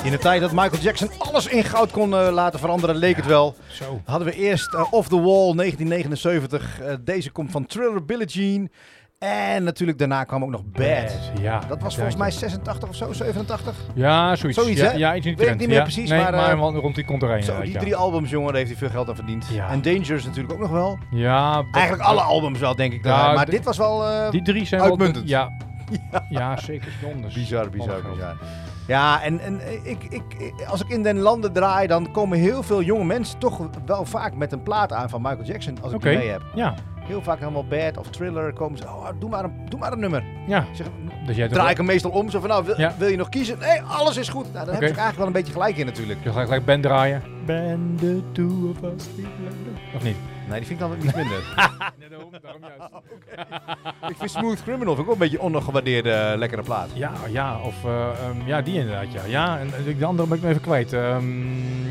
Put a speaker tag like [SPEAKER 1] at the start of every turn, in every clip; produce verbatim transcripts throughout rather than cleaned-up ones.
[SPEAKER 1] In de tijd dat Michael Jackson alles in goud kon uh, laten veranderen, leek ja, het wel.
[SPEAKER 2] Zo.
[SPEAKER 1] Hadden we eerst uh, Off the Wall negentien negenenzeventig. Uh, deze komt van Thriller, Billie Jean. En natuurlijk daarna kwam ook nog Bad. Bad
[SPEAKER 2] ja,
[SPEAKER 1] dat was volgens mij zesentachtig of zo, zevenentachtig?
[SPEAKER 2] Ja, zoiets.
[SPEAKER 1] Zoiets,
[SPEAKER 2] ja,
[SPEAKER 1] hè?
[SPEAKER 2] ja, iets in
[SPEAKER 1] Weet ik niet meer
[SPEAKER 2] ja.
[SPEAKER 1] precies,
[SPEAKER 2] nee,
[SPEAKER 1] maar...
[SPEAKER 2] maar
[SPEAKER 1] uh,
[SPEAKER 2] rond die komt er een.
[SPEAKER 1] Zo, die ja. drie albums, jongen, daar heeft hij veel geld aan verdiend.
[SPEAKER 2] Ja.
[SPEAKER 1] En Dangerous natuurlijk ook nog wel.
[SPEAKER 2] Ja.
[SPEAKER 1] Eigenlijk alle albums wel, denk ik.
[SPEAKER 2] Ja,
[SPEAKER 1] maar
[SPEAKER 2] d-
[SPEAKER 1] dit was wel uh,
[SPEAKER 2] die drie zijn
[SPEAKER 1] uitmuntend.
[SPEAKER 2] Wel, ja. ja. Ja, zeker. Bijzonder.
[SPEAKER 1] Bizar, bizar, bizar. Ja, en, en ik, ik, als ik in den landen draai, dan komen heel veel jonge mensen toch wel vaak met een plaat aan van Michael Jackson, als ik
[SPEAKER 2] okay.
[SPEAKER 1] die mee heb.
[SPEAKER 2] Ja.
[SPEAKER 1] Heel vaak helemaal Bad of Thriller komen ze, oh, doe maar een, doe maar een nummer.
[SPEAKER 2] Ja.
[SPEAKER 1] Zeg,
[SPEAKER 2] dus jij
[SPEAKER 1] draai ik hem meestal om, zo van, nou, wil, ja. wil je nog kiezen? Nee, alles is goed. Nou, dan okay. heb ik eigenlijk wel een beetje gelijk in natuurlijk.
[SPEAKER 2] Je gaat gelijk band draaien. Band the two of us. Of niet?
[SPEAKER 1] Nee, die vind ik dan iets minder.
[SPEAKER 2] Nee, daarom, daarom juist.
[SPEAKER 1] Okay. Ik vind Smooth Criminal vind ik ook een beetje ondergewaardeerde uh, lekkere plaat.
[SPEAKER 2] Ja, ja, of uh, um, ja, die inderdaad, ja. Ja, en de andere ben ik me even kwijt. Um,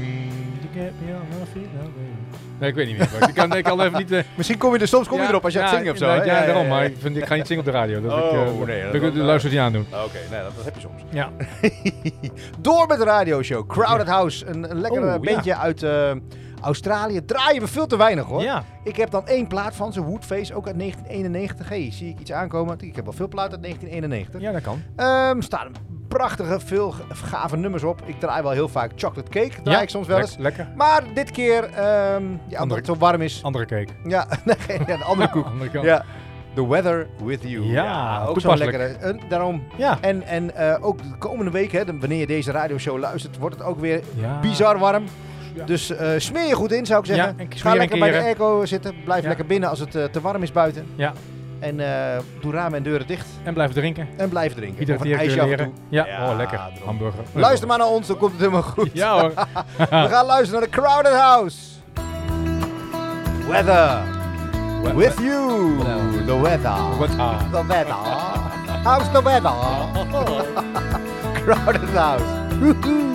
[SPEAKER 2] Nee, ik weet niet meer. Ik kan, ik kan even niet... Uh...
[SPEAKER 1] Misschien kom je er soms kom je ja, erop als je ja, het zingt of zo.
[SPEAKER 2] Ja,
[SPEAKER 1] ja,
[SPEAKER 2] ja,
[SPEAKER 1] ja,
[SPEAKER 2] daarom.
[SPEAKER 1] ja, ja.
[SPEAKER 2] Maar ik, vind, ik ga niet zingen op de radio. Dat
[SPEAKER 1] oh,
[SPEAKER 2] ik, uh,
[SPEAKER 1] nee. Dat,
[SPEAKER 2] dat, dat, dat luistert niet aan doen.
[SPEAKER 1] Oké, okay, nee, dat, dat heb je soms.
[SPEAKER 2] Ja.
[SPEAKER 1] Door met de radioshow. Crowded ja. House. Een, een lekker oh, bandje ja. uit uh, Australië. Draaien we veel te weinig, hoor.
[SPEAKER 2] Ja.
[SPEAKER 1] Ik heb dan één plaat van ze. Woodface, ook uit negentien eenennegentig. Hey, zie ik iets aankomen? Ik heb wel veel platen uit negentien eenennegentig.
[SPEAKER 2] Ja, dat kan.
[SPEAKER 1] Um, staan prachtige, veel gave nummers op. Ik draai wel heel vaak Chocolate Cake. Draai
[SPEAKER 2] ja,
[SPEAKER 1] ik soms wel eens.
[SPEAKER 2] Le- lekker.
[SPEAKER 1] Maar dit keer, um, ja, omdat het zo warm is.
[SPEAKER 2] Andere cake.
[SPEAKER 1] Ja, nee, ja de andere koek.
[SPEAKER 2] andere kant.
[SPEAKER 1] Ja. The Weather With You.
[SPEAKER 2] Ja,
[SPEAKER 1] ja ook zo'n lekkere. Uh, daarom.
[SPEAKER 2] Ja.
[SPEAKER 1] En, en uh, ook de komende week, hè, wanneer je deze radioshow luistert, wordt het ook weer
[SPEAKER 2] ja.
[SPEAKER 1] bizar warm.
[SPEAKER 2] Ja.
[SPEAKER 1] Dus uh, smeer je goed in, zou ik zeggen.
[SPEAKER 2] Ja,
[SPEAKER 1] Ga lekker bij de airco zitten. Blijf ja. lekker binnen als het uh, te warm is buiten.
[SPEAKER 2] Ja.
[SPEAKER 1] En uh, doe ramen en deuren dicht.
[SPEAKER 2] En blijf drinken.
[SPEAKER 1] En blijf drinken.
[SPEAKER 2] Iedere
[SPEAKER 1] of een ijsje af en toe.
[SPEAKER 2] Ja. ja, oh lekker. Droom. Hamburger.
[SPEAKER 1] Luister maar naar ons, dan komt het helemaal goed.
[SPEAKER 2] Ja hoor.
[SPEAKER 1] We gaan luisteren naar de Crowded House. Weather. We- With we- you. We- the weather.
[SPEAKER 2] weather.
[SPEAKER 1] The weather. How's the weather? Crowded House.